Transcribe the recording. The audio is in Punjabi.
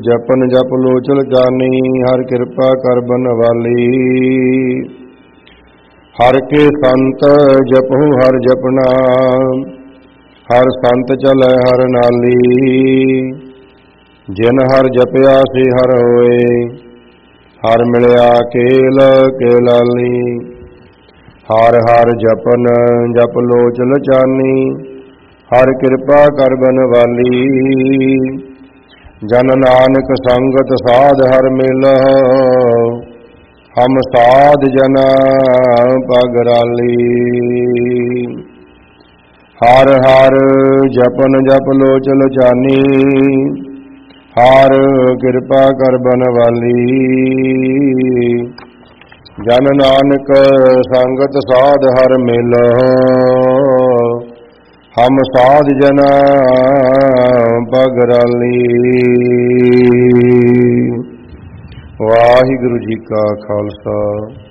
ਜਪਨ ਜਪ ਲੋਚਨ ਜਾਨੀ, ਹਰ ਕਿਰਪਾ ਕਰ ਬਨਵਾਲੀ। ਹਰ ਕੇ ਸੰਤ ਜਪਹੁ ਹਰ ਜਪਨਾ, ਹਰ ਸੰਤ ਚਲੈ ਹਰ ਨਾਲੀ। ਜਿਨ ਹਰ ਜਪਿਆ ਸੇ ਹਰ ਹੋਏ, ਹਰ ਮਿਲਿਆ ਕੇਲ ਕੇਲਾਲੀ। ਹਰ ਹਰ ਜਪਨ ਜਪ ਲੋਚਨ ਜਾਨੀ, ਹਰ ਕਿਰਪਾ ਕਰ ਬਨਵਾਲੀ। ਜਨ ਨਾਨਕ ਸੰਗਤ ਸਾਧ ਹਰ ਮਿਲਹੁ, ਹਮ ਸਾਧ ਜਨਾ ਪਗਰਾਲੀ। ਹਰ ਹਰ ਜਪਨ ਜਪ ਲੋਚਨ ਜਾਨੀ, ਹਰ ਕਿਰਪਾ ਕਰ ਬਨਵਾਲੀ। ਜਨ ਨਾਨਕ ਸੰਗਤ ਸਾਧ ਹਰ ਮਿਲਹੁ, ਹਮ ਸਾਧ ਜਨਾ ਪਗਰਾਲੀ। ਵਾਹਿਗੁਰੂ ਜੀ ਕਾ ਖਾਲਸਾ,